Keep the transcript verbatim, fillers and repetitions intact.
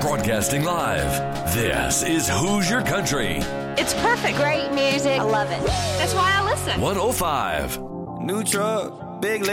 Broadcasting live, this is Hoosier Country. It's perfect. Great music. I love it. That's why I listen. one oh five. New truck, big